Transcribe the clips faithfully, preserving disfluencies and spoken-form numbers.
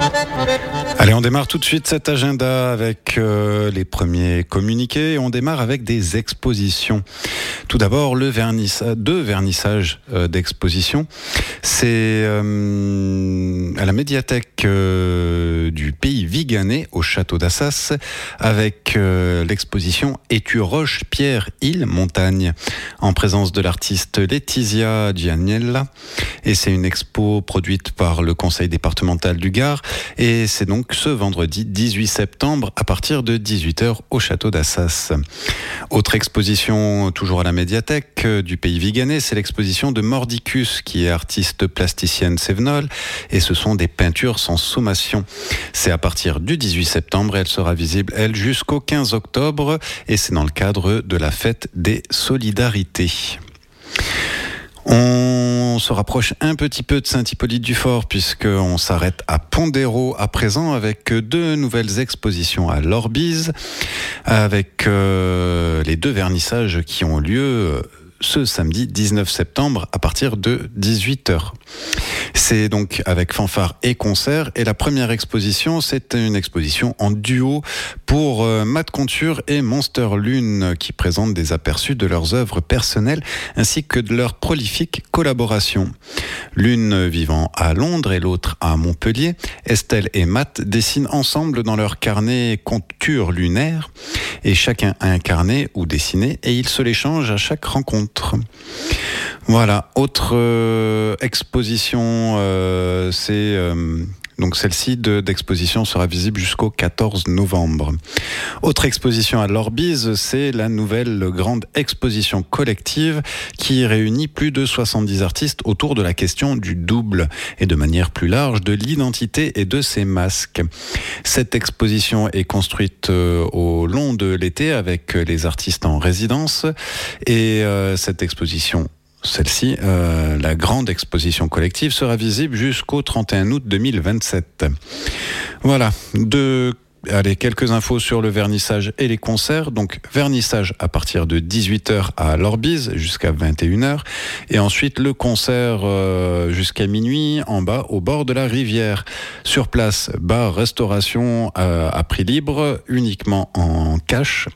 Allez, on démarre tout de suite cet agenda avec euh, les premiers communiqués. On démarre avec des expositions. Tout d'abord, le vernissage, deux vernissages euh, d'exposition. C'est euh, à la médiathèque euh, du Pays Viganais, au château d'Assas, avec euh, l'exposition Étu Roche, Pierre, Île, Montagne, en présence de l'artiste Laetitia Gianiella. Et c'est une expo produite par le conseil départemental du Gard. Et c'est donc ce vendredi dix-huit septembre à partir de dix-huit heures au château d'Assas. Autre exposition toujours à la médiathèque du Pays Viganais, c'est l'exposition de Mordicus qui est artiste plasticienne sévenole et ce sont des peintures sans sommation. C'est à partir du dix-huit septembre et elle sera visible elle jusqu'au quinze octobre et c'est dans le cadre de la fête des solidarités. On se rapproche un petit peu de Saint-Hippolyte-du-Fort puisqu'on s'arrête à Pondérault à présent avec deux nouvelles expositions à l'Orbise avec euh, les deux vernissages qui ont lieu ce samedi dix-neuf septembre à partir de dix-huit heures. C'est donc avec fanfare et concert et la première exposition c'est une exposition en duo pour euh, Matt Conture et Monster Lune qui présentent des aperçus de leurs œuvres personnelles ainsi que de leurs prolifiques collaborations. L'une vivant à Londres et l'autre à Montpellier, Estelle et Matt dessinent ensemble dans leur carnet Conture lunaire et chacun a un carnet ou dessiné et ils se l'échangent à chaque rencontre. Voilà, autre euh, exposition, euh, c'est euh, donc celle-ci de, d'exposition sera visible jusqu'au quatorze novembre. Autre exposition à l'Orbise, c'est la nouvelle grande exposition collective qui réunit plus de soixante-dix artistes autour de la question du double et de manière plus large de l'identité et de ses masques. Cette exposition est construite euh, au long de l'été avec les artistes en résidence et euh, cette exposition Celle-ci, euh, la grande exposition collective, sera visible jusqu'au trente et un août deux mille vingt-sept. Voilà, de, allez, quelques infos sur le vernissage et les concerts. Donc, vernissage à partir de dix-huit heures à l'Orbise jusqu'à vingt et une heures. Et ensuite, le concert euh, jusqu'à minuit en bas, au bord de la rivière. Sur place, bar, restauration euh, à prix libre, uniquement en cash.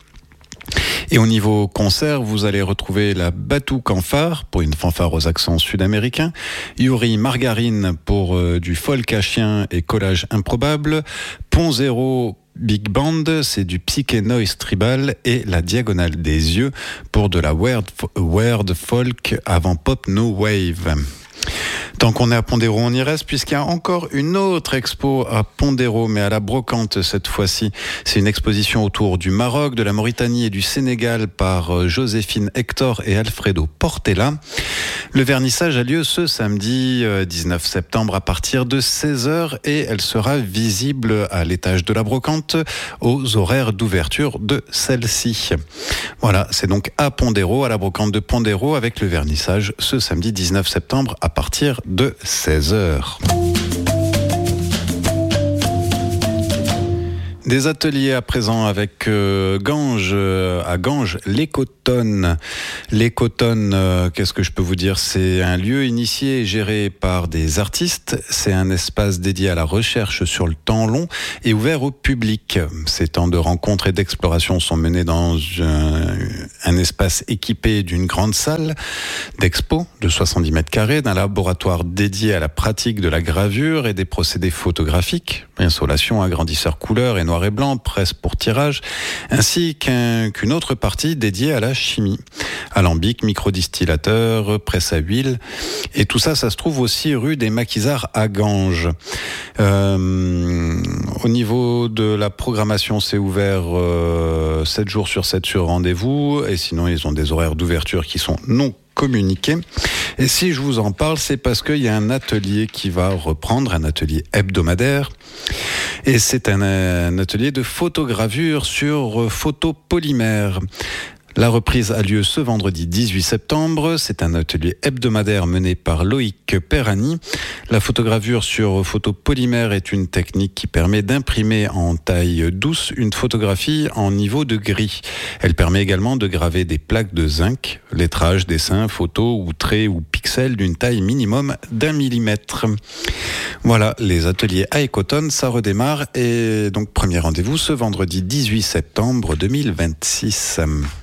Et au niveau concert, vous allez retrouver la Batou Canfar pour une fanfare aux accents sud-américains, Yuri Margarine pour euh, du folk à chien et collage improbable, Pont Zéro Big Band, c'est du psyché noise tribal et la Diagonale des Yeux pour de la weird, weird folk avant pop no wave. Tant qu'on est à Pondérault, on y reste puisqu'il y a encore une autre expo à Pondérault, mais à la brocante cette fois-ci. C'est une exposition autour du Maroc, de la Mauritanie et du Sénégal par Joséphine Hector et Alfredo Portela. Le vernissage a lieu ce samedi dix-neuf septembre à partir de seize heures et elle sera visible à l'étage de la brocante aux horaires d'ouverture de celle-ci. Voilà, c'est donc à Pondérault, à la brocante de Pondérault avec le vernissage ce samedi dix-neuf septembre à partir de seize heures. Des ateliers à présent avec euh, Ganges, euh, à Ganges, l'Écotonne. L'Écotonne, euh, qu'est-ce que je peux vous dire ? C'est un lieu initié et géré par des artistes. C'est un espace dédié à la recherche sur le temps long et ouvert au public. Ces temps de rencontres et d'exploration sont menés dans un, un espace équipé d'une grande salle d'expo de soixante-dix mètres carrés, d'un laboratoire dédié à la pratique de la gravure et des procédés photographiques, insolation, agrandisseur couleur et noir et blanc, presse pour tirage, ainsi qu'un, qu'une autre partie dédiée à la chimie. Alambic, microdistillateur, presse à huile. Et tout ça, ça se trouve aussi rue des Maquisards à Ganges. Euh, au niveau de la programmation, c'est ouvert euh, sept jours sur sept sur rendez-vous. Et sinon, ils ont des horaires d'ouverture qui sont non communiqués. Et si je vous en parle, c'est parce qu'il y a un atelier qui va reprendre, un atelier hebdomadaire. Et c'est un, un atelier de photogravure sur photopolymère. La reprise a lieu ce vendredi dix-huit septembre. C'est un atelier hebdomadaire mené par Loïc Perrani. La photogravure sur photopolymère est une technique qui permet d'imprimer en taille douce une photographie en niveau de gris. Elle permet également de graver des plaques de zinc, lettrage, dessin, photos ou traits ou pixels d'une taille minimum d'un millimètre. Voilà, les ateliers à Ecotone, ça redémarre et donc premier rendez-vous ce vendredi dix-huit septembre deux mille vingt-six.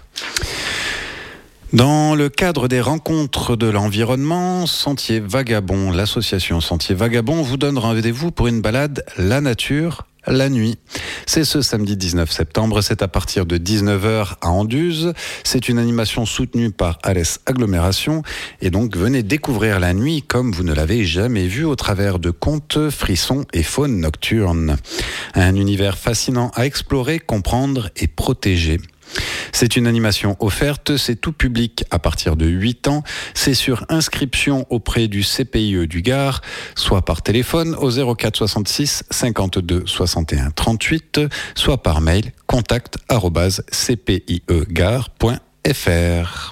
Dans le cadre des rencontres de l'environnement, Sentier Vagabond, l'association Sentier Vagabond vous donne rendez-vous pour une balade La Nature, la nuit. C'est ce samedi dix-neuf septembre, c'est à partir de dix-neuf heures à Anduze. C'est une animation soutenue par Alès Agglomération et donc venez découvrir la nuit comme vous ne l'avez jamais vu au travers de contes, frissons et faune nocturne. Un univers fascinant à explorer, comprendre et protéger. C'est une animation offerte, c'est tout public à partir de huit ans. C'est sur inscription auprès du C P I E du Gard, soit par téléphone au zéro quatre soixante-six cinquante-deux soixante et un trente-huit, soit par mail contact arobase c p i e gare point f r.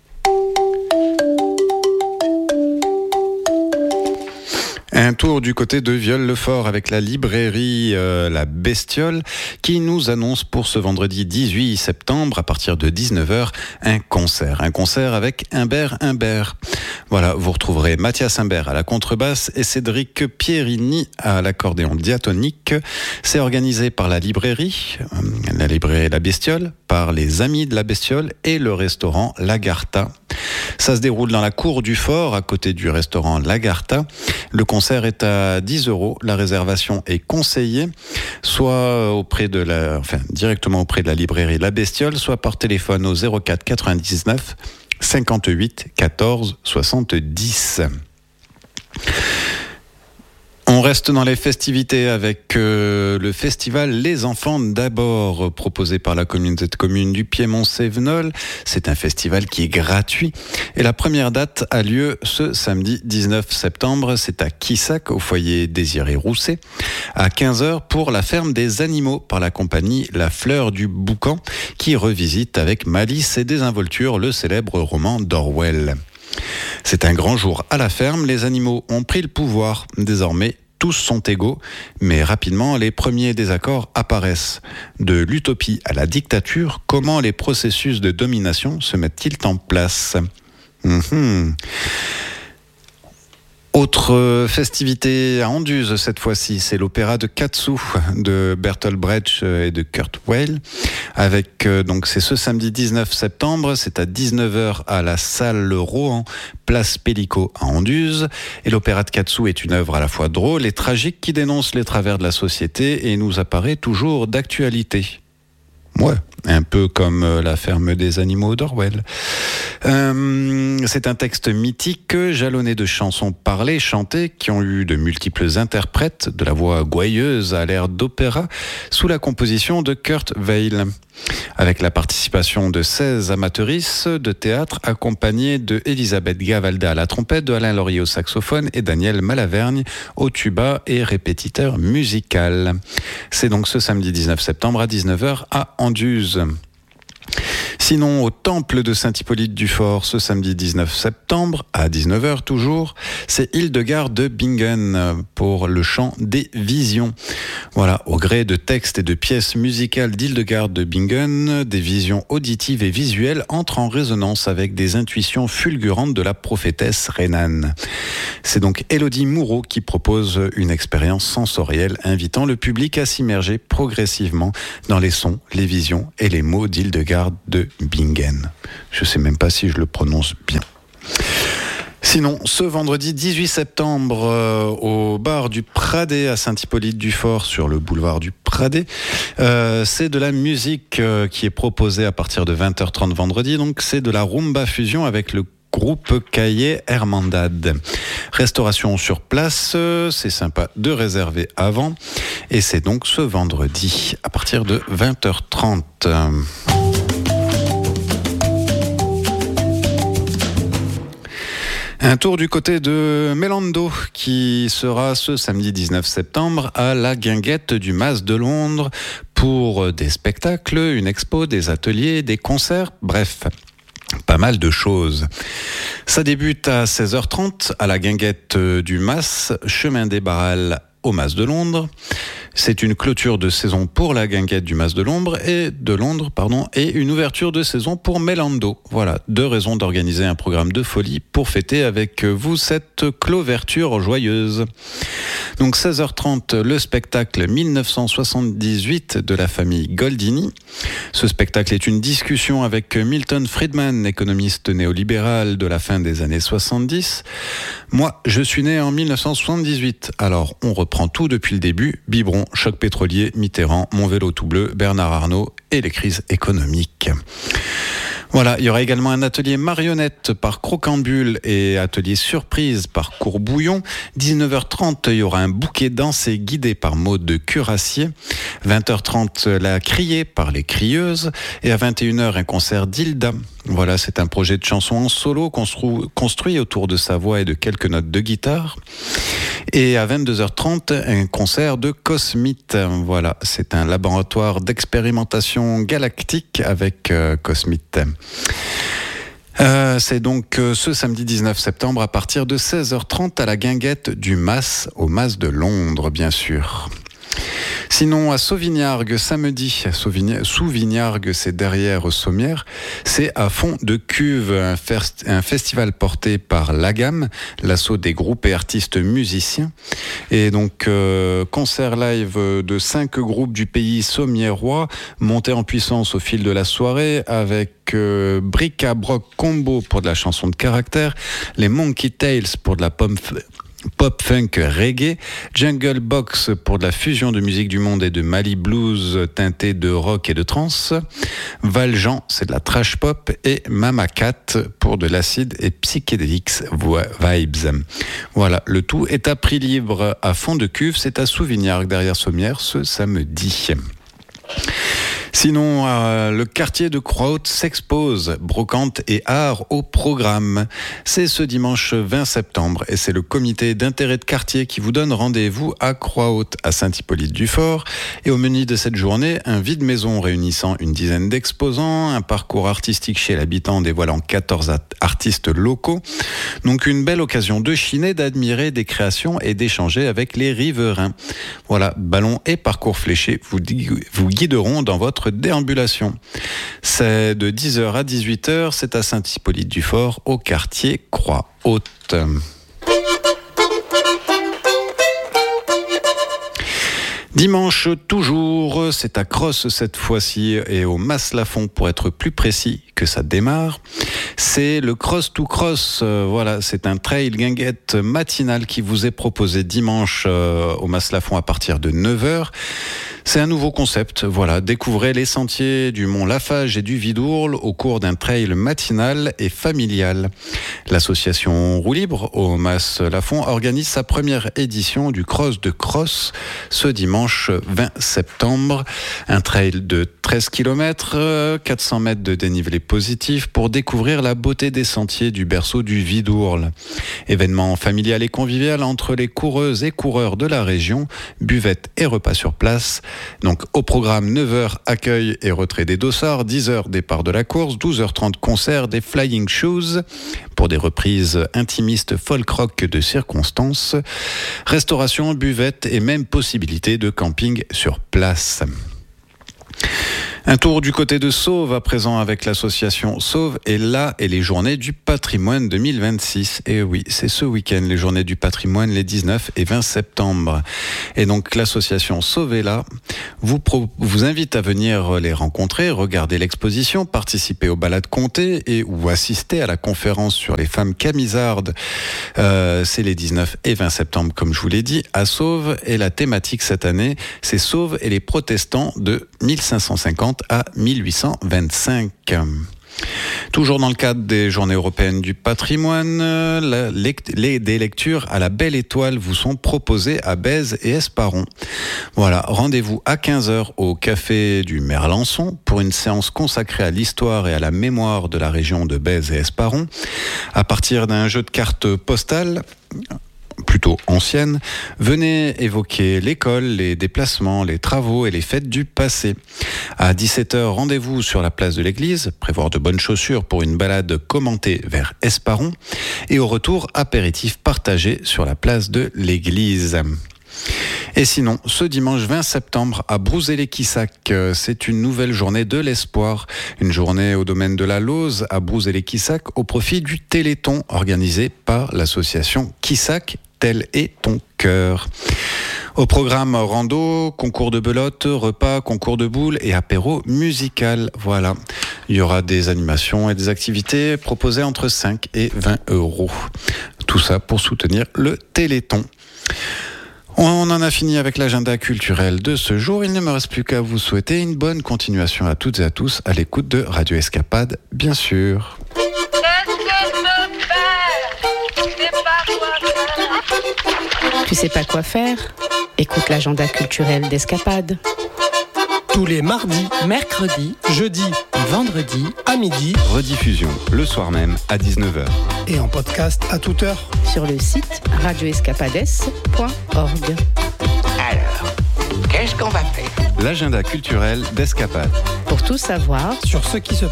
Un tour du côté de Viol-le-Fort avec la librairie euh, La Bestiole qui nous annonce pour ce vendredi dix-huit septembre à partir de dix-neuf heures un concert. Un concert avec Humbert Humbert. Voilà, vous retrouverez Mathias Humbert à la contrebasse et Cédric Pierini à l'accordéon diatonique. C'est organisé par la librairie, euh, la librairie La Bestiole, par les Amis de La Bestiole et le restaurant Lagarta. Ça se déroule dans la cour du fort, à côté du restaurant Lagarta. Le concert est à dix euros. La réservation est conseillée, soit auprès de la, enfin, directement auprès de la librairie La Bestiole, soit par téléphone au zéro quatre quatre-vingt-dix-neuf cinquante-huit quatorze soixante-dix. On reste dans les festivités avec euh, le festival Les Enfants d'abord, proposé par la communauté de communes du Piémont-Cévenol. C'est un festival qui est gratuit. Et la première date a lieu ce samedi dix-neuf septembre. C'est à Quissac, au foyer Désiré Rousset, à quinze heures pour la ferme des animaux par la compagnie La Fleur du Boucan, qui revisite avec malice et désinvolture le célèbre roman d'Orwell. C'est un grand jour à la ferme, les animaux ont pris le pouvoir. Désormais, tous sont égaux, mais rapidement, les premiers désaccords apparaissent. De l'utopie à la dictature, comment les processus de domination se mettent-ils en place ? Mmh. Autre festivité à Anduze cette fois-ci, c'est l'opéra de Katsu de Bertolt Brecht et de Kurt Weill. Avec euh, donc c'est ce samedi dix-neuf septembre, c'est à dix-neuf heures à la salle Rohan, place Pellico à Anduze. Et l'opéra de Katsu est une œuvre à la fois drôle et tragique qui dénonce les travers de la société et nous apparaît toujours d'actualité. Ouais, un peu comme La ferme des animaux d'Orwell. Euh, c'est un texte mythique, jalonné de chansons parlées, chantées, qui ont eu de multiples interprètes, de la voix gouailleuse à l'air d'opéra, sous la composition de Kurt Weill. Avec la participation de seize amatrices de théâtre, accompagnées de Elisabeth Gavalda à la trompette, de Alain Laurier au saxophone et Daniel Malavergne au tuba et répétiteur musical. C'est donc ce samedi dix-neuf septembre à dix-neuf heures à Anduze. Sinon, au temple de Saint-Hippolyte du Fort, ce samedi dix-neuf septembre, à dix-neuf heures toujours, c'est Hildegarde de Bingen pour le chant des visions. Voilà, au gré de textes et de pièces musicales d'Hildegarde de Bingen, des visions auditives et visuelles entrent en résonance avec des intuitions fulgurantes de la prophétesse rhénane. C'est donc Élodie Moureau qui propose une expérience sensorielle invitant le public à s'immerger progressivement dans les sons, les visions et les mots d'Hildegarde de Bingen. Je ne sais même pas si je le prononce bien. Sinon, ce vendredi dix-huit septembre, euh, au bar du Pradet à Saint-Hippolyte-du-Fort, sur le boulevard du Pradet, euh, c'est de la musique euh, qui est proposée à partir de vingt heures trente vendredi. Donc, c'est de la rumba fusion avec le groupe Cahier Hermandad. Restauration sur place, c'est sympa de réserver avant. Et c'est donc ce vendredi à partir de vingt heures trente. Un tour du côté de Mélando qui sera ce samedi dix-neuf septembre à la Guinguette du Mas de Londres pour des spectacles, une expo, des ateliers, des concerts, bref, pas mal de choses. Ça débute à seize heures trente à la guinguette du Mas, chemin des Barrales au Mas de Londres. C'est une clôture de saison pour la guinguette du Mas de Londres et de Londres, pardon, et une ouverture de saison pour Mélando. Voilà, deux raisons d'organiser un programme de folie pour fêter avec vous cette clôverture joyeuse. Donc seize heures trente, le spectacle mille neuf cent soixante-dix-huit de la famille Goldini. Ce spectacle est une discussion avec Milton Friedman, économiste néolibéral de la fin des années soixante-dix. Moi, je suis né en mille neuf cent soixante-dix-huit. Alors, on reprend tout depuis le début. Biberon, choc pétrolier, Mitterrand, Mon vélo tout bleu, Bernard Arnault et les crises économiques. Voilà, il y aura également un atelier marionnette par Crocambule et atelier surprise par Courbouillon. dix-neuf heures trente, il y aura un bouquet dansé guidé par Maud de Curassier. vingt heures trente, la criée par les crieuses. Et à vingt et une heures, un concert d'Hilda. Voilà, c'est un projet de chanson en solo constru- construit autour de sa voix et de quelques notes de guitare. Et à vingt-deux heures trente, un concert de Cosmite. Voilà, c'est un laboratoire d'expérimentation galactique avec euh, Cosmite. Euh, c'est donc euh, ce samedi dix-neuf septembre à partir de seize heures trente à la guinguette du Mas, au Mas de Londres, bien sûr. Sinon, à Sauvignargues, samedi, Sauvignargues, c'est derrière Sommières, c'est à Fond de Cuve, un, fest, un festival porté par l'A G A M, l'assaut des groupes et artistes musiciens. Et donc, euh, concert live de cinq groupes du pays sommiérois, montés en puissance au fil de la soirée, avec euh, Bric-à-Broc Combo pour de la chanson de caractère, les Monkey Tales pour de la pomme... pop-funk reggae, Jungle Box pour de la fusion de musique du monde et de Mali blues teinté de rock et de trance, Valjean, c'est de la trash pop, et Mama Cat pour de l'acide et psychédélics vibes. Voilà, le tout est à prix libre à Fond de Cuve, c'est à Sauvignargues derrière Sommières ce samedi. Sinon, euh, le quartier de Croix-Haute s'expose, brocante et art au programme. C'est ce dimanche vingt septembre et c'est le comité d'intérêt de quartier qui vous donne rendez-vous à Croix-Haute, à Saint-Hippolyte-du-Fort. Et au menu de cette journée, un vide-maison réunissant une dizaine d'exposants, un parcours artistique chez l'habitant dévoilant quatorze artistes locaux. Donc une belle occasion de chiner, d'admirer des créations et d'échanger avec les riverains. Voilà, ballons et parcours fléchés vous, vous guideront dans votre déambulation. C'est de dix heures à dix-huit heures, c'est à Saint-Hippolyte-du-Fort, au quartier Croix-Haute. Dimanche toujours, c'est à Crosse cette fois-ci et au Mas-Lafon pour être plus précis que ça démarre. C'est le Cross to Cross, euh, voilà, c'est un trail guinguette matinal qui vous est proposé dimanche euh, au Mas-Lafon à partir de neuf heures. C'est un nouveau concept, voilà, découvrez les sentiers du Mont Lafage et du Vidourle au cours d'un trail matinal et familial. L'association Roue Libre au Mas-Lafon organise sa première édition du Cross de Cross ce dimanche vingt septembre. Un trail de treize kilomètres, quatre cents mètres de dénivelé positif pour découvrir la beauté des sentiers du berceau du Vidourle. Événement familial et convivial entre les coureuses et coureurs de la région, buvette et repas sur place. Donc au programme neuf heures accueil et retrait des dossards, dix heures départ de la course, douze heures trente concert des Flying Shoes pour des reprises intimistes folk rock de circonstances, restauration, buvette et même possibilité de camping sur place. Un tour du côté de Sauve à présent avec l'association Sauve est là et les journées du patrimoine deux mille vingt-six. Et oui, c'est ce week-end les journées du patrimoine les dix-neuf et vingt septembre. Et donc l'association Sauve est là vous, pro- vous invite à venir les rencontrer, regarder l'exposition, participer aux balades comptées et ou assister à la conférence sur les femmes camisardes. Euh, c'est les dix-neuf et vingt septembre comme je vous l'ai dit à Sauve et la thématique cette année c'est Sauve et les protestants de mille cinq cent cinquante à mille huit cent vingt-cinq. Toujours dans le cadre des Journées européennes du patrimoine, la, les, les, des lectures à la Belle Étoile vous sont proposées à Bèze et Esparon. Voilà, rendez-vous à quinze heures au Café du Merlançon pour une séance consacrée à l'histoire et à la mémoire de la région de Bèze et Esparon. À partir d'un jeu de cartes postales, plutôt ancienne, venez évoquer l'école, les déplacements, les travaux et les fêtes du passé. À dix-sept heures, rendez-vous sur la place de l'église, prévoir de bonnes chaussures pour une balade commentée vers Esparon. Et au retour, apéritif partagé sur la place de l'église. Et sinon, ce dimanche vingt septembre à Brouxey-les-Quissac, c'est une nouvelle journée de l'espoir. Une journée au domaine de la Lauze à Brouxey-les-Quissac au profit du Téléthon organisé par l'association Quissac, tel est ton cœur. Au programme rando, concours de belote, repas, concours de boules et apéro musical. Voilà. Il y aura des animations et des activités proposées entre cinq et vingt euros. Tout ça pour soutenir le Téléthon. On en a fini avec l'agenda culturel de ce jour. Il ne me reste plus qu'à vous souhaiter une bonne continuation à toutes et à tous à l'écoute de Radio Escapade, bien sûr. Tu sais pas quoi faire ? Écoute l'agenda culturel d'Escapade. Tous les mardis, mercredis, jeudis et vendredis à midi. Rediffusion le soir même à dix-neuf heures. Et en podcast à toute heure. Sur le site radio escapades point org. Alors, qu'est-ce qu'on va faire ? L'agenda culturel d'Escapade. Pour tout savoir Sur ce qui se